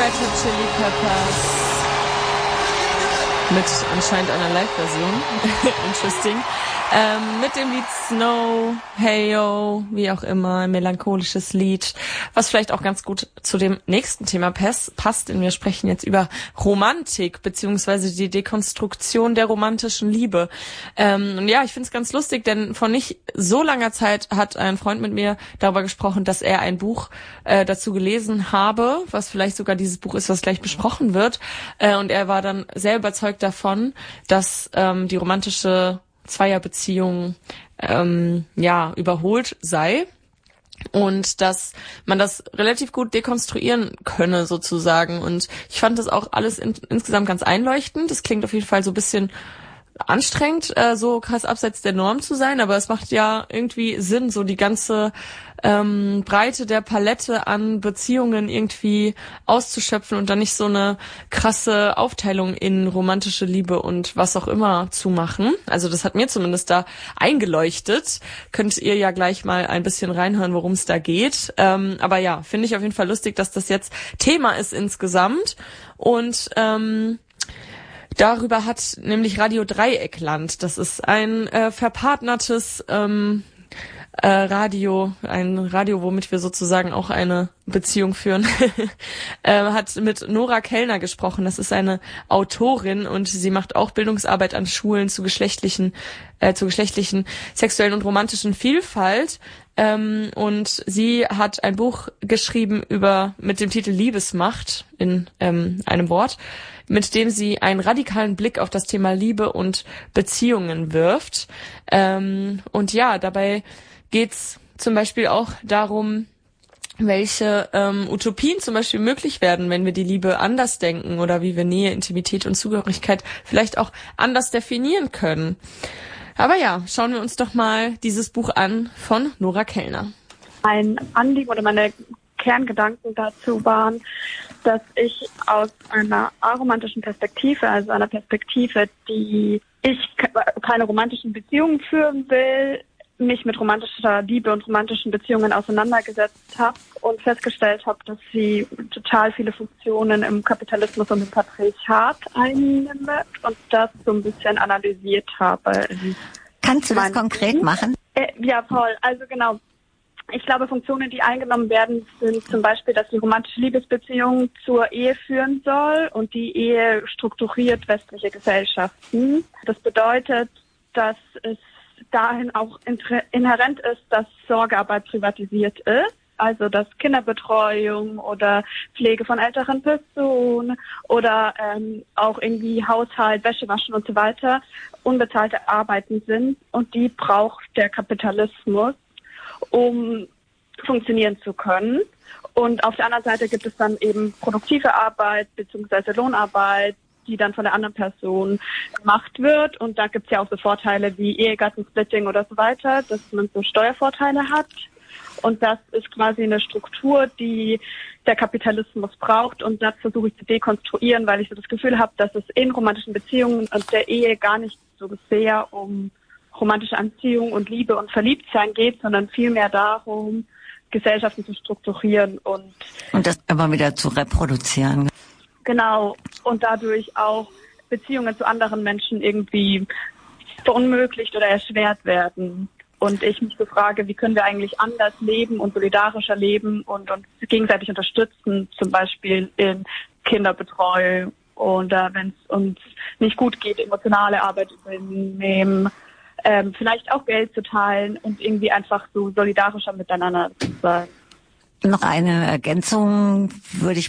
Red Hot Chili Peppers mit anscheinend einer Live-Version. Interesting. Mit dem Lied Snow, Hey Yo, wie auch immer, ein melancholisches Lied, was vielleicht auch ganz gut zu dem nächsten Thema passt, denn wir sprechen jetzt über Romantik, beziehungsweise die Dekonstruktion der romantischen Liebe. Und ja, ich finde es ganz lustig, denn vor nicht so langer Zeit hat ein Freund mit mir darüber gesprochen, dass er ein Buch dazu gelesen habe, was vielleicht sogar dieses Buch ist, was gleich besprochen wird. Und er war dann sehr überzeugt davon, dass die romantische Zweierbeziehung überholt sei und dass man das relativ gut dekonstruieren könne sozusagen. Und ich fand das auch alles insgesamt ganz einleuchtend. Das klingt auf jeden Fall so ein bisschen anstrengend, so krass abseits der Norm zu sein, aber es macht ja irgendwie Sinn, so die ganze Breite der Palette an Beziehungen irgendwie auszuschöpfen und dann nicht so eine krasse Aufteilung in romantische Liebe und was auch immer zu machen. Also das hat mir zumindest da eingeleuchtet. Könnt ihr ja gleich mal ein bisschen reinhören, worum es da geht. Aber ja, finde ich auf jeden Fall lustig, dass das jetzt Thema ist insgesamt. Und darüber hat nämlich Radio Dreieckland, das ist ein verpartnertes Radio, ein Radio, womit wir sozusagen auch eine Beziehung führen, hat mit Nora Kellner gesprochen. Das ist eine Autorin und sie macht auch Bildungsarbeit an Schulen zur geschlechtlichen, sexuellen und romantischen Vielfalt. Und sie hat ein Buch geschrieben mit dem Titel Liebesmacht in einem Wort, mit dem sie einen radikalen Blick auf das Thema Liebe und Beziehungen wirft. Und ja, dabei geht's zum Beispiel auch darum, welche Utopien zum Beispiel möglich werden, wenn wir die Liebe anders denken oder wie wir Nähe, Intimität und Zugehörigkeit vielleicht auch anders definieren können. Aber ja, schauen wir uns doch mal dieses Buch an von Nora Kellner. Mein Anliegen oder meine Kerngedanken dazu waren, dass ich aus einer aromantischen Perspektive, also einer Perspektive, die ich keine romantischen Beziehungen führen will, mich mit romantischer Liebe und romantischen Beziehungen auseinandergesetzt habe und festgestellt habe, dass sie total viele Funktionen im Kapitalismus und im Patriarchat einnimmt und das so ein bisschen analysiert habe. Kannst du das konkret machen? Ja, voll. Also genau. Ich glaube, Funktionen, die eingenommen werden, sind zum Beispiel, dass die romantische Liebesbeziehung zur Ehe führen soll und die Ehe strukturiert westliche Gesellschaften. Das bedeutet, dass es dahin auch inhärent ist, dass Sorgearbeit privatisiert ist, also dass Kinderbetreuung oder Pflege von älteren Personen oder auch irgendwie Haushalt, Wäsche waschen und so weiter unbezahlte Arbeiten sind und die braucht der Kapitalismus, um funktionieren zu können. Und auf der anderen Seite gibt es dann eben produktive Arbeit bzw. Lohnarbeit, die dann von der anderen Person gemacht wird. Und da gibt es ja auch so Vorteile wie Ehegattensplitting oder so weiter, dass man so Steuervorteile hat. Und das ist quasi eine Struktur, die der Kapitalismus braucht. Und das versuche ich zu dekonstruieren, weil ich so das Gefühl habe, dass es in romantischen Beziehungen und der Ehe gar nicht so sehr um romantische Anziehung und Liebe und Verliebtsein geht, sondern vielmehr darum, Gesellschaften zu strukturieren und das immer wieder zu reproduzieren. Genau, und dadurch auch Beziehungen zu anderen Menschen irgendwie verunmöglicht oder erschwert werden. Und ich mich so frage, wie können wir eigentlich anders leben und solidarischer leben und uns gegenseitig unterstützen, zum Beispiel in Kinderbetreuung oder wenn es uns nicht gut geht, emotionale Arbeit übernehmen, vielleicht auch Geld zu teilen und irgendwie einfach so solidarischer miteinander zu sein. Noch eine Ergänzung würde ich